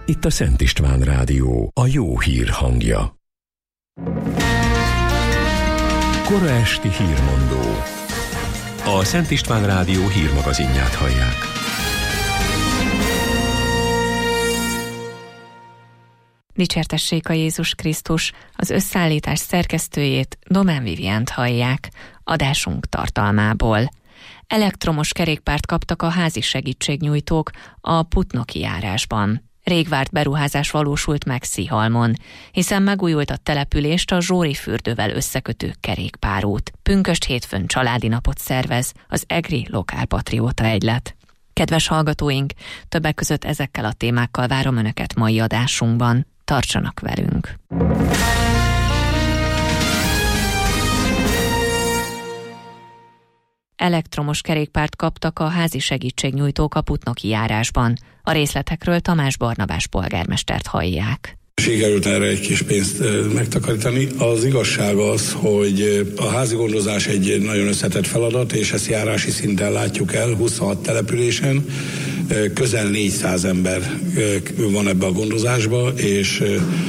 Itt a Szent István Rádió, a jó hír hangja. Kora esti hírmondó. A Szent István Rádió hírmagazinját hallják. Dicsértessék a Jézus Krisztus, az összeállítás szerkesztőjét, Domán Vivient hallják, adásunk tartalmából. Elektromos kerékpárt kaptak a házi segítségnyújtók a Putnoki járásban. Rég várt beruházás valósult meg Szihalmon, hiszen megújult a települést a Zsóri fürdővel összekötő kerékpárút. Pünkösd hétfőn családi napot szervez az Egri Lokálpatrióta Egylet. Kedves hallgatóink, többek között ezekkel a témákkal várom Önöket mai adásunkban. Tartsanak velünk! Elektromos kerékpárt kaptak a házi segítségnyújtók a Putnoki járásban. A részletekről Tamás Barnabás polgármestert hallják. Sikerült erre egy kis pénzt megtakarítani. Az igazság az, hogy a házi gondozás egy nagyon összetett feladat, és ezt járási szinten látjuk el, 26 településen. Közel 400 ember van ebbe a gondozásba, és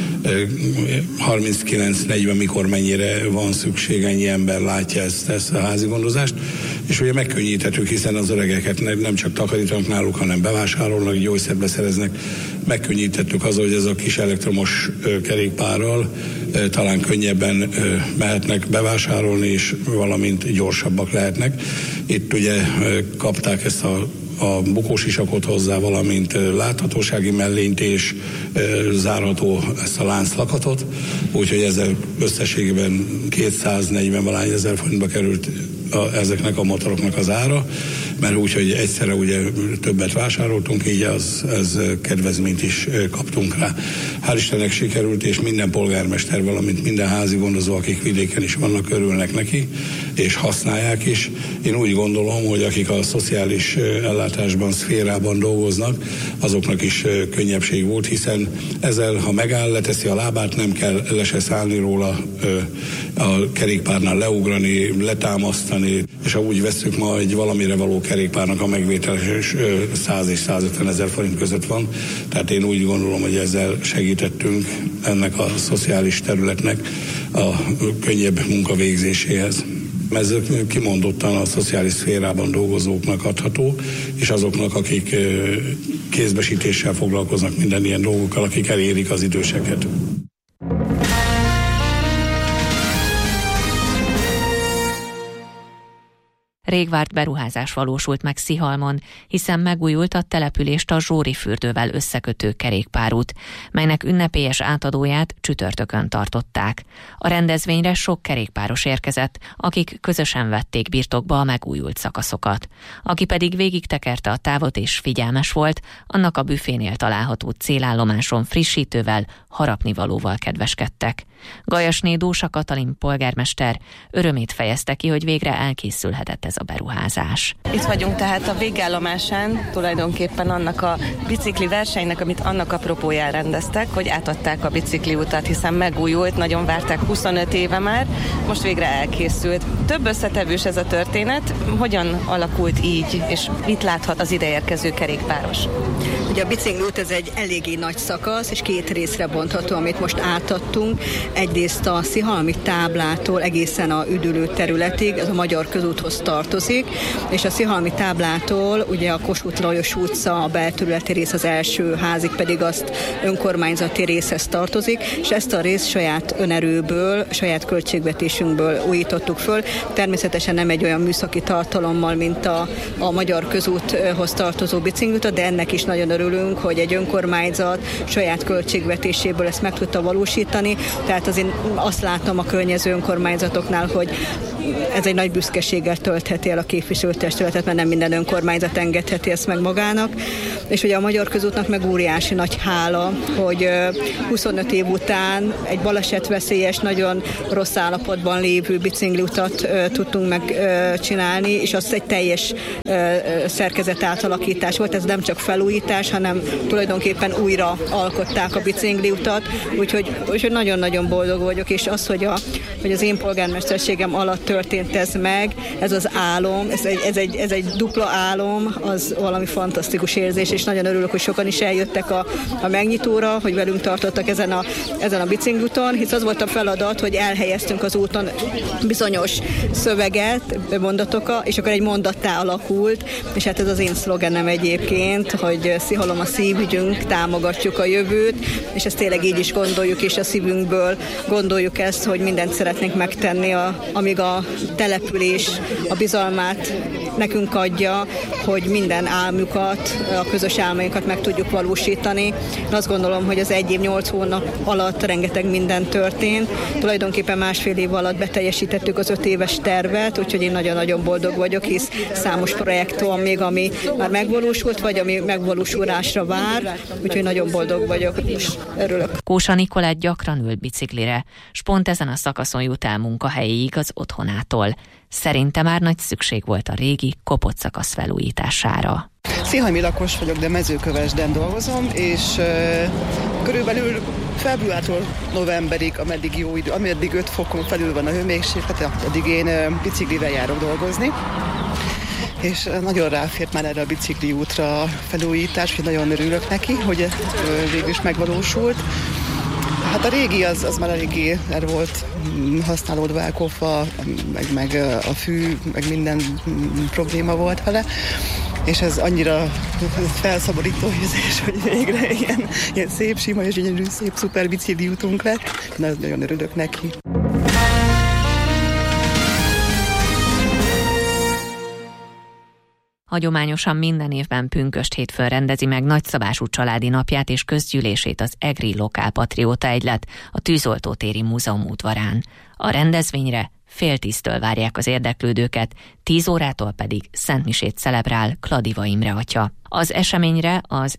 39-40 mikor mennyire van szükség, ennyi ember látja ezt a házi gondozást. És ugye megkönnyíthetjük, hiszen az öregeket nem csak takarítanak náluk, hanem bevásárolnak, gyógyszert beszereznek. Megkönnyítettük azzal, hogy ez a kis elektromos kerékpárral talán könnyebben mehetnek bevásárolni, és valamint gyorsabbak lehetnek. Itt ugye kapták ezt a bukósisakot hozzá, valamint láthatósági mellényt és zárható ezt a lánclakatot, úgyhogy ezzel összességében 240 valány ezer forintba került ezeknek a motoroknak az ára, mert úgyhogy egyszerre ugye többet vásároltunk, így ez kedvezményt is kaptunk rá. Hál' Istennek sikerült, és minden polgármester, valamint minden házi gondozó, akik vidéken is vannak, örülnek neki, és használják is. Én úgy gondolom, hogy akik a szociális ellátásban, szférában dolgoznak, azoknak is könnyebbség volt, hiszen ezzel, ha megáll, leteszi a lábát, nem kell le se szállni róla, a kerékpárnál leugrani, letámasztani, és ha úgy vesszük, ma egy valamire való kerékpárnak a megvétele 100 és 150 ezer forint között van. Tehát én úgy gondolom, hogy ezzel segítettünk ennek a szociális területnek a könnyebb munkavégzéséhez. Ez kimondottan a szociális szférában dolgozóknak adható, és azoknak, akik kézbesítéssel foglalkoznak, minden ilyen dolgokkal, akik elérik az időseket. Rég várt beruházás valósult meg Szihalmon, hiszen megújult a települést a Zsóri fürdővel összekötő kerékpárút, melynek ünnepélyes átadóját csütörtökön tartották. A rendezvényre sok kerékpáros érkezett, akik közösen vették birtokba a megújult szakaszokat. Aki pedig végigtekerte a távot és figyelmes volt, annak a büfénél található célállomáson frissítővel, harapnivalóval kedveskedtek. Gajasné Dósa Katalin polgármester örömét fejezte ki, hogy végre elkészülhetett ez a beruházás. Itt vagyunk tehát a végállomásán, tulajdonképpen annak a bicikli versenynek, amit annak apropóján rendeztek, hogy átadták a bicikliutat, hiszen megújult, nagyon várták 25 éve már, most végre elkészült. Több összetevős ez a történet, hogyan alakult így, és mit láthat az ideérkező kerékpáros? Ugye a bicikliút ez egy eléggé nagy szakasz, és két részre bontható, amit most átadtunk. Egyrészt a Szihalmi táblától egészen a üdülő területig, ez a Magyar Közúthoz tartozik, és a Szihalmi táblától ugye a Kossuth Lajos utca, a belterületi rész az első házig pedig azt önkormányzati részhez tartozik, és ezt a részt saját önerőből, saját költségvetésünkből újítottuk föl. Természetesen nem egy olyan műszaki tartalommal, mint a Magyar Közúthoz tartozó bicikliutat, de ennek is nagyon örülünk, hogy egy önkormányzat saját költségvetéséből ezt meg tudta valósítani. Tehát azért azt látom a környező önkormányzatoknál, hogy ez egy nagy büszkeséggel töltheti el a képviselőtestületet, mert nem minden önkormányzat engedheti ezt meg magának. És ugye a Magyar Közútnak meg óriási nagy hála, hogy 25 év után egy balesetveszélyes, nagyon rossz állapotban lévő bicikliutat tudtunk megcsinálni, és az egy teljes szerkezet átalakítás volt. Ez nem csak felújítás, hanem tulajdonképpen újra alkották a bicikliutat, úgyhogy nagyon-nagyon nagyon boldog vagyok, és az, hogy az én polgármesterségem alatt történt ez meg, ez az álom, ez egy dupla álom, az valami fantasztikus érzés, és nagyon örülök, hogy sokan is eljöttek a megnyitóra, hogy velünk tartottak ezen a bicikluton, hisz az volt a feladat, hogy elhelyeztünk az úton bizonyos szöveget, mondatokat, és akkor egy mondattá alakult, és hát ez az én szlogenem egyébként, hogy Szihalom a szívügyünk, támogatjuk a jövőt, és ezt tényleg így is gondoljuk, és a szívünkből gondoljuk ezt, hogy mindent szeretnénk megtenni, amíg a település a bizalmát nekünk adja, hogy minden álmukat, a közös álmainkat meg tudjuk valósítani. Én azt gondolom, hogy az 1 év 8 hónap alatt rengeteg minden történt. Tulajdonképpen 1,5 év alatt beteljesítettük az 5 éves tervet, úgyhogy én nagyon-nagyon boldog vagyok, hisz számos projekt van még, ami már megvalósult, vagy ami megvalósulásra vár, úgyhogy nagyon boldog vagyok, és örülök. Kósa Nikolett gyakran ült biciklire, s pont ezen a szakaszon jut el munkahelyéig az otthonától. Szerinte már nagy szükség volt a régi, kopott szakasz felújítására. Széhalmi lakos vagyok, de Mezőkövesden dolgozom, és körülbelül februártól novemberig, ameddig jó idő, ameddig 5 fokon felül van a hőmérséklet, addig én biciklivel járok dolgozni. És nagyon ráfért már erre a bicikli útra a felújítás, hogy nagyon örülök neki, hogy végül is megvalósult. Hát a régi az már eléggé volt használódva, elkopva, meg a fű, meg minden probléma volt vele. És ez annyira felszabadító érzés, hogy végre ilyen szép, sima és gyönyörű, szép, szuper bicikli útunk lett. Nagyon örülök neki. Hagyományosan minden évben pünkösd hétfőn rendezi meg nagyszabású családi napját és közgyűlését az EGRI Lokálpatrióta Egylet a Tűzoltó téri múzeum udvarán. A rendezvényre 9:30-től várják az érdeklődőket, 10 órától pedig szentmisét celebrál Kladiva Imre atya. Az eseményre az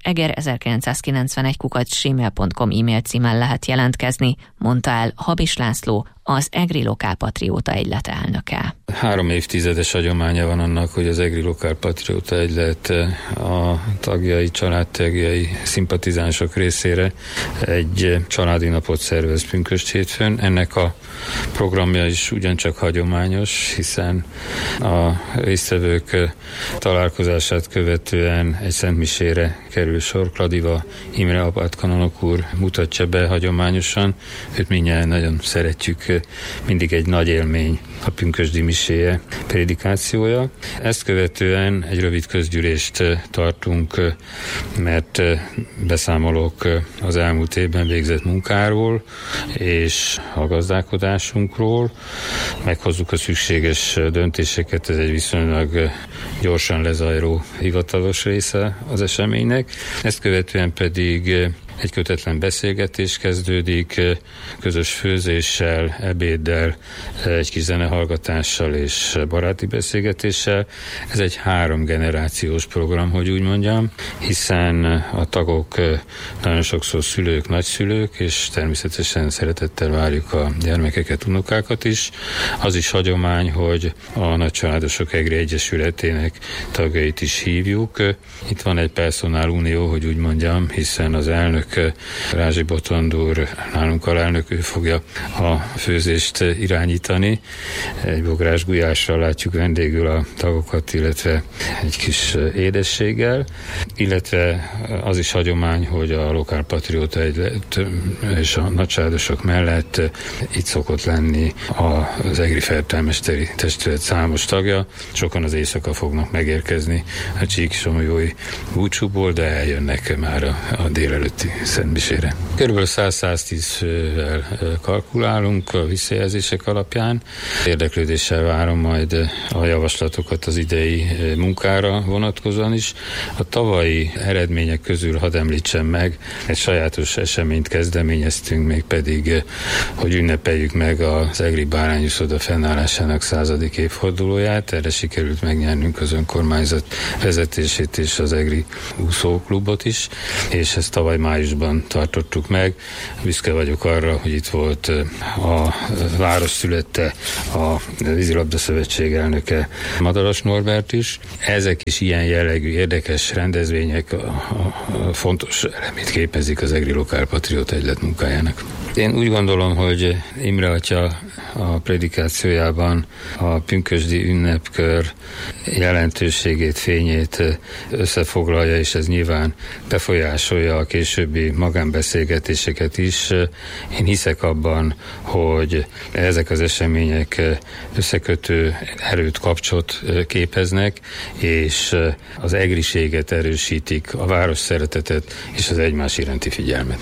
eger1991@gmail.com e-mail címen lehet jelentkezni, mondta el Habis László, az EGRI Lokálpatrióta Egylet elnöke. 3 évtizedes hagyománya van annak, hogy az EGRI Lokálpatrióta Egylet a tagjai, családtagjai, szimpatizánsok részére egy családi napot szervez pünkösd hétfőn. Ennek a programja is ugyancsak hagyományos, hiszen a résztvevők találkozását követően egy szentmisére kerül sor. Kladiva Imre apátkanonok úr mutatja be hagyományosan. Őt mindjárt nagyon szeretjük, mindig egy nagy élmény a pünkösdi miséje, prédikációja. Ezt követően egy rövid közgyűlést tartunk, mert beszámolok az elmúlt évben végzett munkáról és a gazdálkodásunkról. Meghozzuk a szükséges döntéseket, ez egy viszonylag gyorsan lezajló hivatalos része az eseménynek. Ezt követően pedig egy kötetlen beszélgetés kezdődik, közös főzéssel, ebéddel, egy kis zenehallgatással és baráti beszélgetéssel. Ez egy 3 generációs program, hogy úgy mondjam, hiszen a tagok nagyon sokszor szülők, nagyszülők, és természetesen szeretettel várjuk a gyermekeket, unokákat is. Az is hagyomány, hogy a Nagycsaládosok EGRI Egyesületének tagjait is hívjuk. Itt van egy personál unió, hogy úgy mondjam, hiszen az elnök Rázsi Botond úr, nálunk alelnök, ő fogja a főzést irányítani. Egy bográs gulyással látjuk vendégül a tagokat, illetve egy kis édességgel, illetve az is hagyomány, hogy a Lokálpatrióta Egylet és a nagycsaládosok mellett itt szokott lenni az EGRI Feltámesteri Testület számos tagja. Sokan az éjszaka fognak megérkezni a Csíksomolyói búcsúból, de eljönnek már a délelőtti szentmisére. Körülbelül 100-110 fővel kalkulálunk a visszajelzések alapján. Érdeklődéssel várom majd a javaslatokat az idei munkára vonatkozóan is. A tavalyi eredmények közül hadd említsem meg, egy sajátos eseményt kezdeményeztünk, mégpedig, hogy ünnepeljük meg az EGRI bárányúszoda fennállásának 100. évfordulóját. Erre sikerült megnyernünk az önkormányzat vezetését és az EGRI úszóklubot is, és ez tavaly május májusban tartottuk meg. Büszke vagyok arra, hogy itt volt a város szülötte, a Vízilabda Szövetség elnöke, Madaras Norbert is. Ezek is ilyen jellegű érdekes rendezvények a fontos elemét képezik az Egri Lokálpatrióta Egylet munkájának. Én úgy gondolom, hogy Imre atya a prédikációjában a pünkösdi ünnepkör jelentőségét, fényét összefoglalja, és ez nyilván befolyásolja a későbbi magánbeszélgetéseket is. Én hiszek abban, hogy ezek az események összekötő erőt, kapcsot képeznek, és az egriséget erősítik, a város szeretetet és az egymás iránti figyelmet.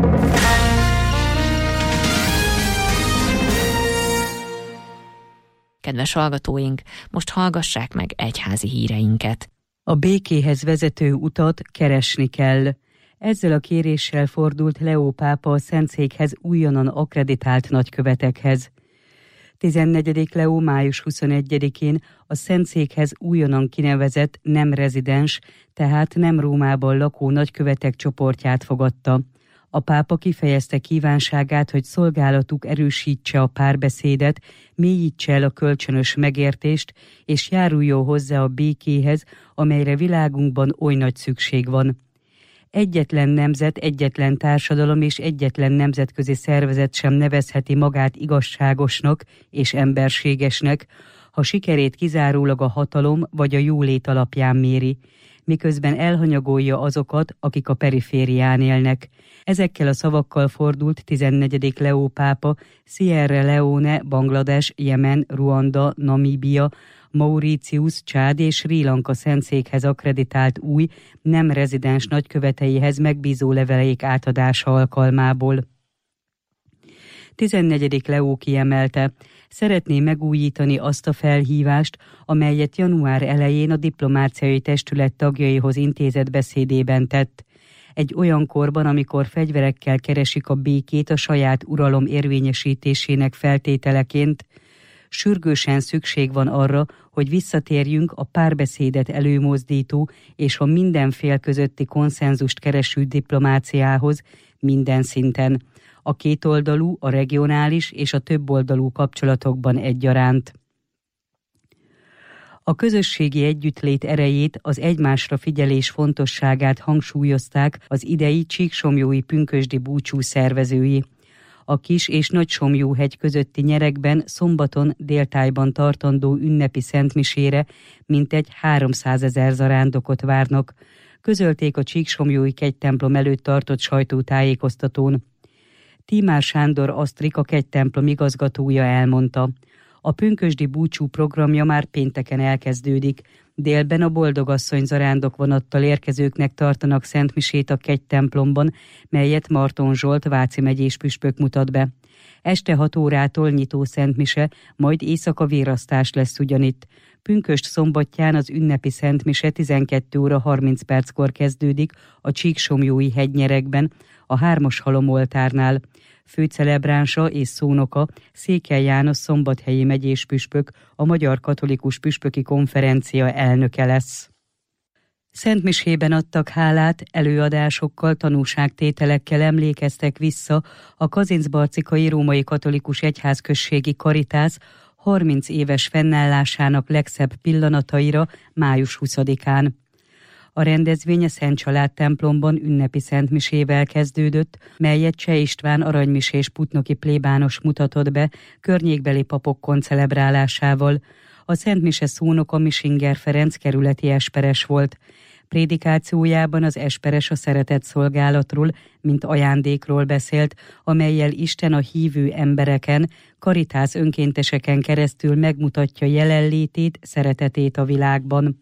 Kedves hallgatóink, most hallgassák meg egyházi híreinket. A békéhez vezető utat keresni kell. Ezzel a kéréssel fordult Leó pápa a Szentszékhez újonnan akkreditált nagykövetekhez. 14. Leó május 21-én a Szentszékhez újonnan kinevezett nem rezidens, tehát nem Rómában lakó nagykövetek csoportját fogadta. A pápa kifejezte kívánságát, hogy szolgálatuk erősítse a párbeszédet, mélyítse el a kölcsönös megértést, és járuljon hozzá a békéhez, amelyre világunkban oly nagy szükség van. Egyetlen nemzet, egyetlen társadalom és egyetlen nemzetközi szervezet sem nevezheti magát igazságosnak és emberségesnek, ha sikerét kizárólag a hatalom vagy a jólét alapján méri, miközben elhanyagolja azokat, akik a periférián élnek. Ezekkel a szavakkal fordult 14. Leó pápa Sierra Leone, Banglades, Jemen, Ruanda, Namíbia, Mauritius, Csád és Srí Lanka Szentszékhez akkreditált új, nem rezidens nagyköveteihez megbízó leveleik átadása alkalmából. 14. Leó kiemelte, szeretné megújítani azt a felhívást, amelyet január elején a diplomáciai testület tagjaihoz intézett beszédében tett. Egy olyan korban, amikor fegyverekkel keresik a békét a saját uralom érvényesítésének feltételeként, sürgősen szükség van arra, hogy visszatérjünk a párbeszédet előmozdító és a minden fél közötti konszenzust kereső diplomáciához minden szinten, a kétoldalú, a regionális és a többoldalú kapcsolatokban egyaránt. A közösségi együttlét erejét, az egymásra figyelés fontosságát hangsúlyozták az idei Csíksomlyói pünkösdi búcsú szervezői. A Kis- és Nagysomlyóhegy közötti nyerekben szombaton déltájban tartandó ünnepi szentmisére mintegy 300 000 zarándokot várnak, közölték a Csíksomlyói kegytemplom előtt tartott sajtótájékoztatón. Tímár Sándor Asztrik, a kegytemplom igazgatója elmondta, a pünkösdi búcsú programja már pénteken elkezdődik. Délben a Boldogasszony zarándokvonattal érkezőknek tartanak szentmisét a kegytemplomban, melyet Marton Zsolt Váci megyés püspök mutat be. Este 6 órától nyitó szentmise, majd éjszaka vérasztás lesz ugyanitt. Pünkösd szombatján az ünnepi szentmise 12 óra 30 perckor kezdődik a Csíksomlyói hegynyerekben, a 3-as halomoltárnál. Főcelebránsa és szónoka Székely János szombathelyi megyés püspök, a Magyar Katolikus Püspöki Konferencia elnöke lesz. Szentmisében adtak hálát, előadásokkal, tanúságtételekkel emlékeztek vissza a kazincbarcikai római katolikus egyházközségi Karitász 30 éves fennállásának legszebb pillanataira május 20-án. A rendezvény a Szent Család templomban ünnepi szentmisével kezdődött, melyet Cseh István aranymisés putnoki plébános mutatott be környékbeli papok koncelebrálásával. A szentmise szónoka Misinger Ferenc kerületi esperes volt. Prédikációjában az esperes a szeretett szolgálatról, mint ajándékról beszélt, amellyel Isten a hívő embereken, Karitász önkénteseken keresztül megmutatja jelenlétét, szeretetét a világban.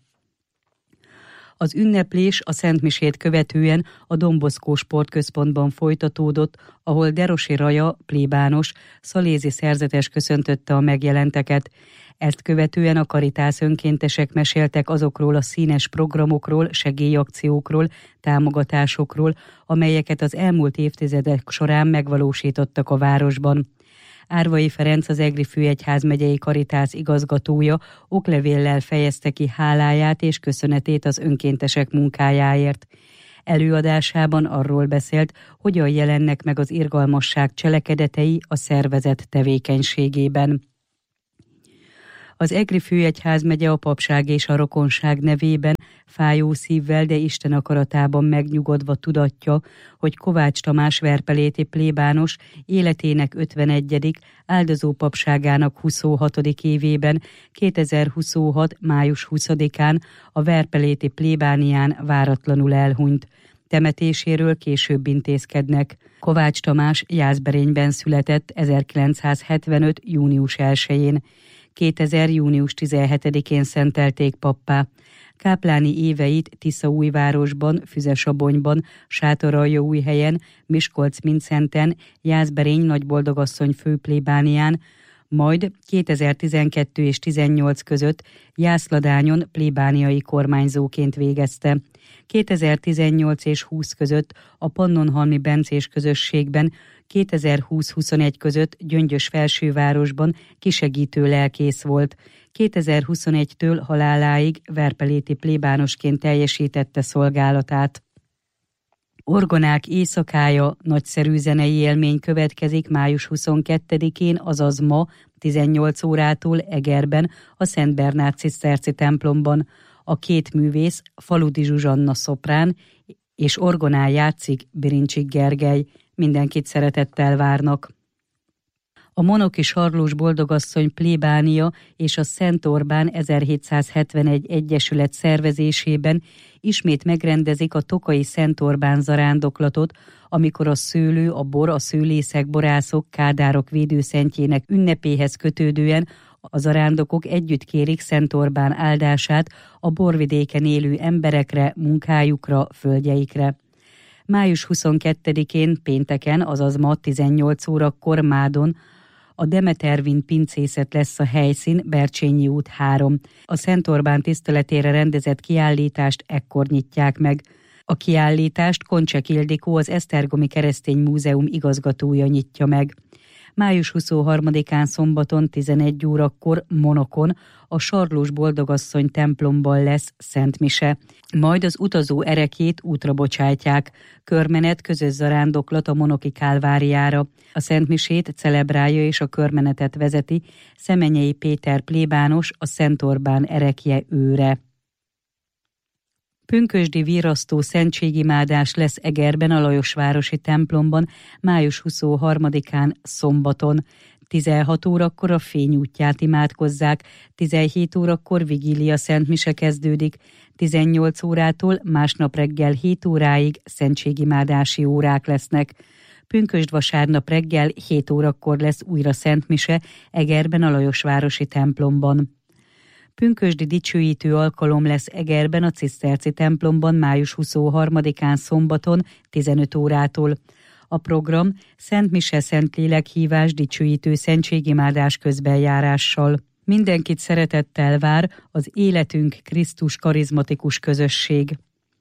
Az ünneplés a szentmisét követően a Don Bosco sportközpontban folytatódott, ahol Derosi Raja, plébános, szalézi szerzetes köszöntötte a megjelenteket. Ezt követően a Karitász önkéntesek meséltek azokról a színes programokról, segélyakciókról, támogatásokról, amelyeket az elmúlt évtizedek során megvalósítottak a városban. Árvai Ferenc, az Egri főegyházmegyei Karitász igazgatója oklevéllel fejezte ki háláját és köszönetét az önkéntesek munkájáért. Előadásában arról beszélt, hogyan jelennek meg az irgalmasság cselekedetei a szervezet tevékenységében. Az Egri főegyházmegye a papság és a rokonság nevében fájó szívvel, de Isten akaratában megnyugodva tudatja, hogy Kovács Tamás verpeléti plébános életének 51., áldozó papságának 26. évében 2026. május 20-án a verpeléti plébánián váratlanul elhunyt. Temetéséről később intézkednek. Kovács Tamás Jászberényben született 1975. június 1-én. 2000. június 17-én szentelték pappá. Kápláni éveit Tiszaújvárosban, Füzesabonyban, Sátoraljaújhelyen, Miskolc-Mindszenten, Jászberény Nagyboldogasszony főplébánián, majd 2012 és 18 között Jászladányon plébániai kormányzóként végezte. 2018 és 20 között a Pannonhalmi bencés közösségben, 2020-21 között Gyöngyös-Felsővárosban kisegítő lelkész volt. 2021-től haláláig verpeléti plébánosként teljesítette szolgálatát. Orgonák éjszakája nagyszerű zenei élmény következik május 22-én, azaz ma 18 órától Egerben, a Szent Bernát ciszterci templomban. A két művész, Faludi Zsuzsanna szoprán és orgonán játszik Birincsik Gergely. Mindenkit szeretettel várnak. A Monoki Sarlós Boldogasszony plébánia és a Szent Orbán 1771 egyesület szervezésében ismét megrendezik a tokai Szent Orbán zarándoklatot, amikor a szőlő, a bor, a szőlészek, borászok, kádárok védőszentjének ünnepéhez kötődően a zarándokok együtt kérik Szent Orbán áldását a borvidéken élő emberekre, munkájukra, földjeikre. Május 22-én pénteken, azaz ma 18 órakor Mádon a Demetervin pincészet lesz a helyszín, Bercsényi út 3. A Szent Orbán tiszteletére rendezett kiállítást ekkor nyitják meg. A kiállítást Koncsek Ildikó, az Esztergomi Keresztény Múzeum igazgatója nyitja meg. Május 23-án szombaton 11 órakor Monokon a Sarlós Boldogasszony templomban lesz szentmise. Majd az utazó erekjét útra bocsátják. Körmenet, közös zarándoklat a Monoki Kálváriára. A szentmisét celebrálja és a körmenetet vezeti Szemenyei Péter plébános, a Szent Orbán erekje őre. Pünkösdi virasztó szentségimádás lesz Egerben, a Lajosvárosi templomban május 23-án szombaton. 16 órakor a Fény útját imádkozzák, 17 órakor vigília szentmise kezdődik, 18 órától másnap reggel 7 óráig szentségimádási órák lesznek. Pünkösd vasárnap reggel 7 órakor lesz újra szentmise Egerben, a Lajosvárosi templomban. Pünkösdi dicsőítő alkalom lesz Egerben, a Ciszterci templomban május 23-án szombaton 15 órától. A program Szent Mise, Szentlélek hívás, dicsőítő szentségimádás közbenjárással. Mindenkit szeretettel vár az Életünk Krisztus karizmatikus közösség.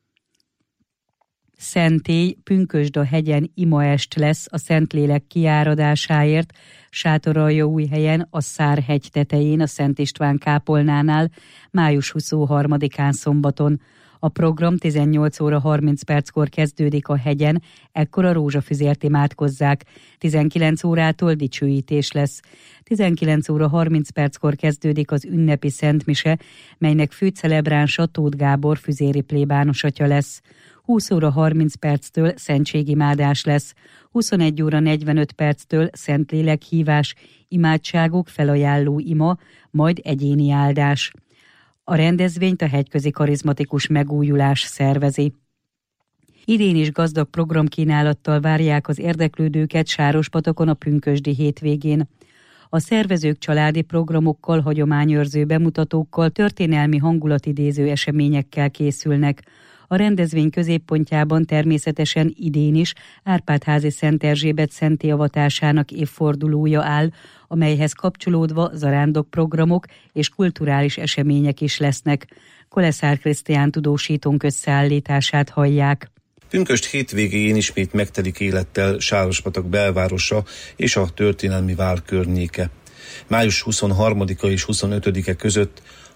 Szentély, Pünkösd-a-hegyen imaest lesz a Szentlélek kiáradásáért, Sátoraljaújhelyen, a Szárhegy tetején, a Szent István kápolnánál, május 23-án szombaton. A program 18 óra 30 perckor kezdődik a hegyen, ekkor a rózsafüzért imádkozzák. 19 órától dicsőítés lesz. 19 óra 30 perckor kezdődik az ünnepi szentmise, melynek főcelebránsa Tóth Gábor füzéri plébános atya lesz. 20 óra 30 perctől szentségimádás lesz, 21 óra 45 perctől Szentlélek hívás, imádságok, felajánló ima, majd egyéni áldás. A rendezvényt a Hegyközi Karizmatikus Megújulás szervezi. Idén is gazdag programkínálattal várják az érdeklődőket Sárospatakon a pünkösdi hétvégén. A szervezők családi programokkal, hagyományőrző bemutatókkal, történelmi hangulatidéző eseményekkel készülnek. A rendezvény középpontjában természetesen idén is Árpád-házi Szent Erzsébet szentté avatásának évfordulója áll, amelyhez kapcsolódva zarándokprogramok és kulturális események is lesznek. Koleszár Krisztián tudósítónk összeállítását hallják. Pünkösd hétvégén ismét megtelik élettel Sárospatak belvárosa és a történelmi vár környéke. Május 23-a és 25-e között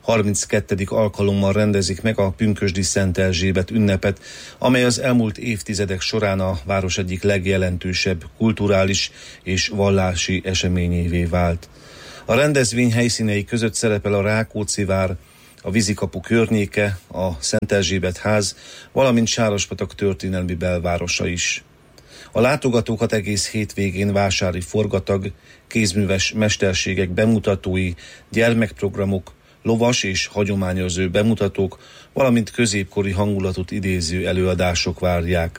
32. alkalommal rendezik meg a pünkösdi Szent Erzsébet ünnepet, amely az elmúlt évtizedek során a város egyik legjelentősebb kulturális és vallási eseményévé vált. A rendezvény helyszínei között szerepel a Rákóczi-vár, a Vízikapu környéke, a Szent Erzsébet ház, valamint Sárospatak történelmi belvárosa is. A látogatókat egész hétvégén vásári forgatag, kézműves mesterségek bemutatói, gyermekprogramok, lovas és hagyományőrző bemutatók, valamint középkori hangulatot idéző előadások várják.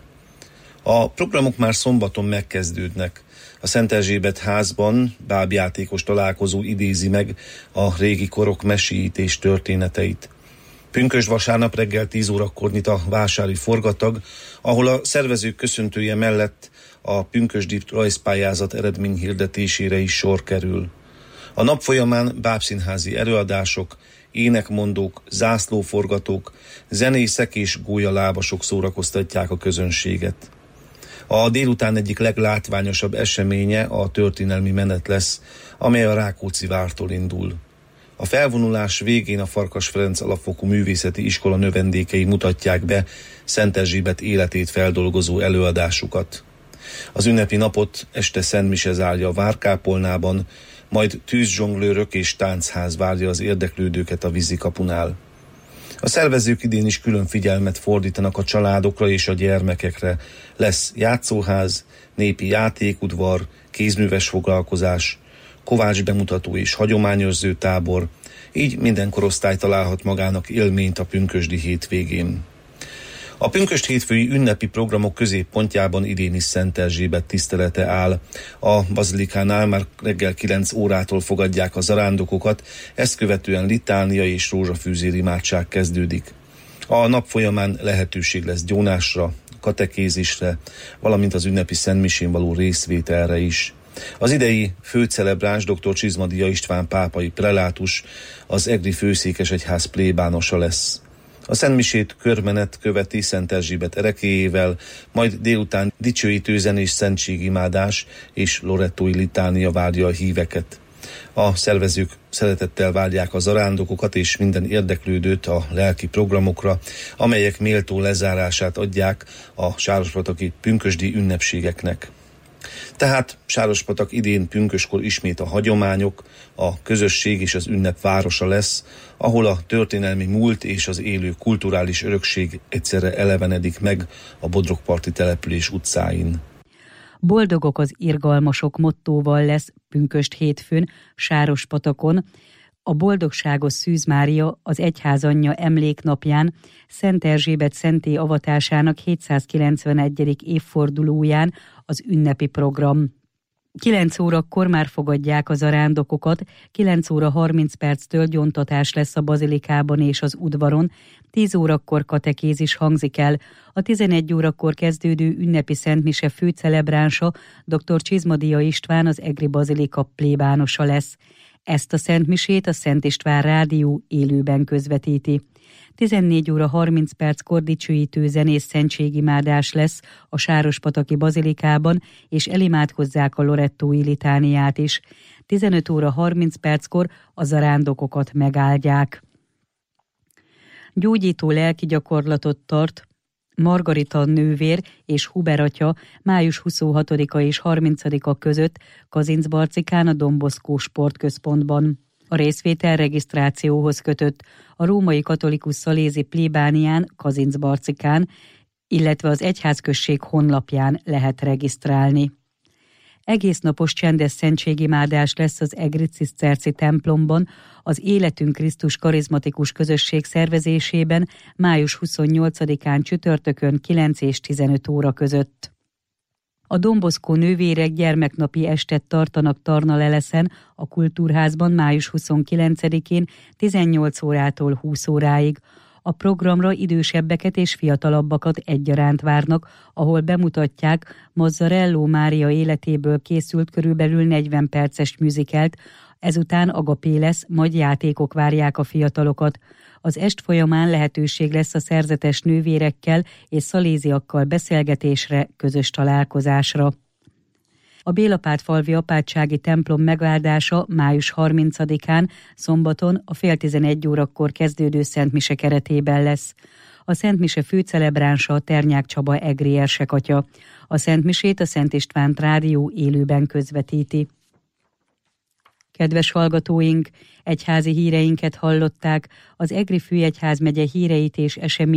A programok már szombaton megkezdődnek. A Szent Erzsébet házban bábjátékos találkozó idézi meg a régi korok meséítés történeteit. Pünkösd vasárnap reggel 10 órakor nyit a vásári forgatag, ahol a szervezők köszöntője mellett a pünkösdi rajzpályázat eredményhirdetésére is sor kerül. A nap folyamán bábszínházi előadások, énekmondók, zászlóforgatók, zenészek és gólyalábasok szórakoztatják a közönséget. A délután egyik leglátványosabb eseménye a történelmi menet lesz, amely a Rákóczi-vártól indul. A felvonulás végén a Farkas Ferenc Alapfokú Művészeti Iskola növendékei mutatják be Szent Erzsébet életét feldolgozó előadásukat. Az ünnepi napot este szentmise zárja a Várkápolnában, majd tűzzsonglőrök és táncház várja az érdeklődőket a Vízikapunál. A szervezők idén is külön figyelmet fordítanak a családokra és a gyermekekre. Lesz játszóház, népi játékudvar, kézműves foglalkozás, kovács bemutató és hagyományőrző tábor, így minden korosztály találhat magának élményt a pünkösdi hétvégén. A pünkösd hétfői ünnepi programok középpontjában idén is Szent Erzsébet tisztelete áll. A bazilikánál már reggel 9 órától fogadják a zarándokokat, ezt követően litánia és rózsafűzér imádság kezdődik. A nap folyamán lehetőség lesz gyónásra, katekézisre, valamint az ünnepi szentmisén való részvételre is. Az idei főcelebráns dr. Csizmadia István pápai prelátus az egri főszékesegyház plébánosa lesz. A szentmisét körmenet követi Szent Erzsébet erekéjével, majd délután dicsőítő zenés szentségimádás és lorettói litánia várja a híveket. A szervezők szeretettel várják a zarándokokat és minden érdeklődőt a lelki programokra, amelyek méltó lezárását adják a sárospataki pünkösdi ünnepségeknek. Tehát Sárospatak idén pünköskor ismét a hagyományok, a közösség és az ünnep városa lesz, ahol a történelmi múlt és az élő kulturális örökség egyszerre elevenedik meg a Bodrogparti település utcáin. Boldogok az irgalmasok mottóval lesz pünkösd hétfőn Sárospatakon a Boldogságos Szűz Mária az Egyházanyja emléknapján Szent Erzsébet szentté avatásának 791. évfordulóján az ünnepi program. 9 órakor már fogadják a zarándokokat, 9 óra 30 perctől gyóntatás lesz a bazilikában és az udvaron, 10 órakor katekézis hangzik el. A 11 órakor kezdődő ünnepi szentmise főcelebránsa dr. Csizmadia István az egri bazilika plébánosa lesz. Ezt a szentmisét a Szent István Rádió élőben közvetíti. 14 óra 30 perckor dicsőítő zenész szentségimádás lesz a Sárospataki bazilikában, és elimádkozzák a lorettói litániát is. 15 óra 30 perckor a zarándokokat megáldják. Gyógyító lelki gyakorlatot tart Margarita nővér és Huber atya május 26-a és 30-a között Kazincbarcikán a Don Bosco sportközpontban. A részvétel regisztrációhoz kötött a római katolikus szalézi plébánián Kazincbarcikán, illetve az egyházközség honlapján lehet regisztrálni. Egésznapos csendes szentségimádás lesz az egri ciszterci templomban, az Életünk Krisztus karizmatikus közösség szervezésében május 28-án csütörtökön 9 és 15 óra között. A Don Bosco nővérek gyermeknapi estet tartanak Tarnaleleszen, a Kultúrházban május 29-én 18 órától 20 óráig. A programra idősebbeket és fiatalabbakat egyaránt várnak, ahol bemutatják Mazzarello Mária életéből készült körülbelül 40 perces musicalt, ezután agapé lesz, majd játékok várják a fiatalokat. Az est folyamán lehetőség lesz a szerzetes nővérekkel és szaléziakkal beszélgetésre, közös találkozásra. A Bélapátfalvi apátsági templom megáldása május 30-án, szombaton a fél 11 órakor kezdődő szentmise keretében lesz. A szentmise főcelebránsa a Ternyák Csaba egri érsekatya. A szentmisét a Szent István Rádió élőben közvetíti. Kedves hallgatóink, egyházi híreinket hallották, az Egri Főegyházmegye híreit és eseményeit